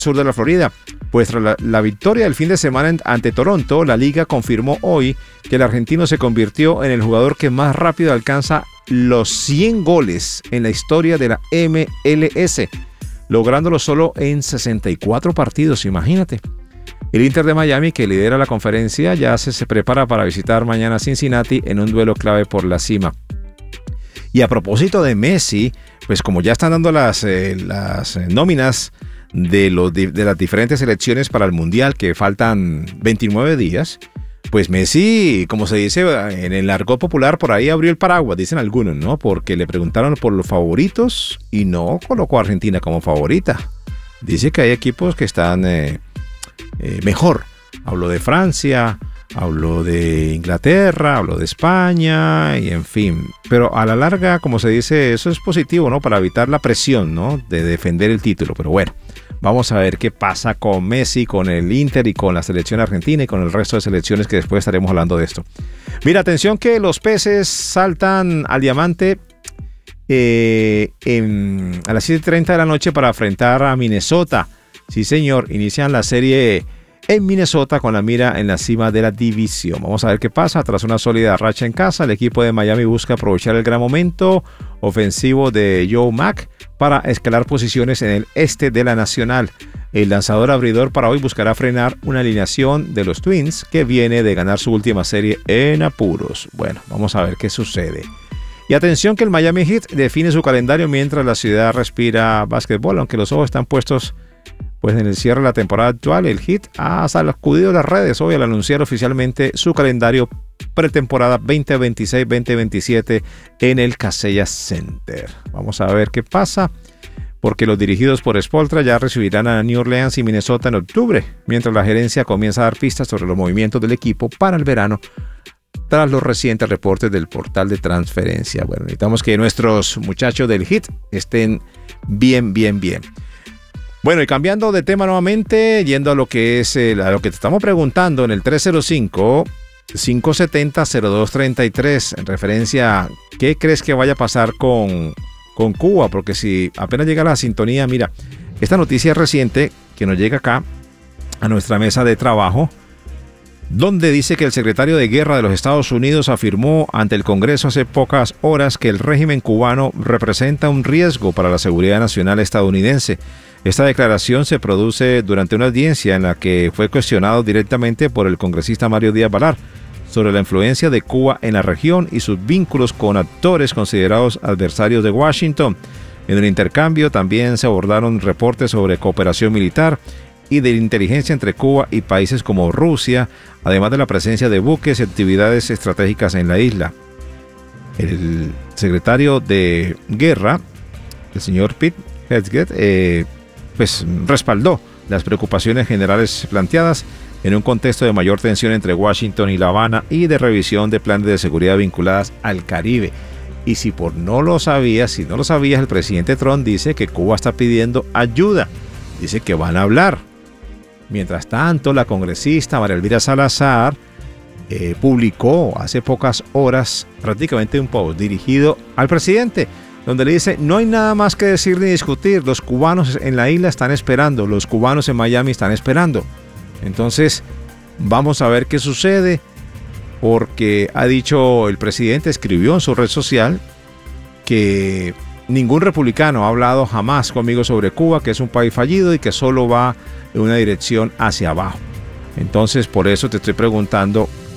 sur de la Florida. Pues tras la victoria del fin de semana ante Toronto, la liga confirmó hoy que el argentino se convirtió en el jugador que más rápido alcanza los 100 goles en la historia de la MLS, lográndolo solo en 64 partidos, imagínate. El Inter de Miami, que lidera la conferencia, ya se prepara para visitar mañana Cincinnati en un duelo clave por la cima. Y a propósito de Messi, pues como ya están dando las nóminas de las diferentes selecciones para el Mundial, que faltan 29 días, pues Messi, como se dice en el argot popular, por ahí abrió el paraguas, dicen algunos, ¿no? Porque le preguntaron por los favoritos y no colocó a Argentina como favorita. Dice que hay equipos que están mejor. Habló de Francia, habló de Inglaterra, habló de España y en fin. Pero a la larga, como se dice, eso es positivo, ¿no? Para evitar la presión, ¿no? De defender el título. Pero bueno, vamos a ver qué pasa con Messi, con el Inter y con la selección argentina y con el resto de selecciones, que después estaremos hablando de esto. Mira, atención que los peces saltan al diamante a las 7:30 de la noche para enfrentar a Minnesota. Sí, señor, inician la serie en Minnesota con la mira en la cima de la división. Vamos a ver qué pasa. Tras una sólida racha en casa, el equipo de Miami busca aprovechar el gran momento ofensivo de Joe Mack para escalar posiciones en el este de la Nacional. El lanzador abridor para hoy buscará frenar una alineación de los Twins que viene de ganar su última serie en apuros. Bueno, vamos a ver qué sucede. Y atención que el Miami Heat define su calendario mientras la ciudad respira básquetbol, aunque los ojos están puestos pues en el cierre de la temporada actual. El Heat ha sacudido las redes hoy al anunciar oficialmente su calendario pretemporada 2026-2027 en el Kaseya Center. Vamos a ver qué pasa, porque los dirigidos por Spoelstra ya recibirán a New Orleans y Minnesota en octubre, mientras la gerencia comienza a dar pistas sobre los movimientos del equipo para el verano, tras los recientes reportes del portal de transferencia. Bueno, necesitamos que nuestros muchachos del Heat estén bien. Bueno, y cambiando de tema nuevamente, yendo a lo que es a lo que te estamos preguntando en el 305-570-0233, en referencia a qué crees que vaya a pasar con Cuba, porque si apenas llega la sintonía, mira, esta noticia reciente que nos llega acá a nuestra mesa de trabajo, donde dice que el secretario de Guerra de los Estados Unidos afirmó ante el Congreso hace pocas horas que el régimen cubano representa un riesgo para la seguridad nacional estadounidense. Esta declaración se produce durante una audiencia en la que fue cuestionado directamente por el congresista Mario Díaz Balart sobre la influencia de Cuba en la región y sus vínculos con actores considerados adversarios de Washington. En el intercambio también se abordaron reportes sobre cooperación militar y de inteligencia entre Cuba y países como Rusia, además de la presencia de buques y actividades estratégicas en la isla. El secretario de Guerra, el señor Pete Hegseth, pues respaldó las preocupaciones generales planteadas en un contexto de mayor tensión entre Washington y La Habana y de revisión de planes de seguridad vinculadas al Caribe. Y si no lo sabías, el presidente Trump dice que Cuba está pidiendo ayuda. Dice que van a hablar. Mientras tanto, la congresista María Elvira Salazar publicó hace pocas horas prácticamente un post dirigido al presidente, donde le dice: no hay nada más que decir ni discutir, los cubanos en la isla están esperando, los cubanos en Miami están esperando. Entonces, vamos a ver qué sucede, porque ha dicho el presidente, escribió en su red social, que ningún republicano ha hablado jamás conmigo sobre Cuba, que es un país fallido y que solo va en una dirección hacia abajo. Entonces, por eso te estoy preguntando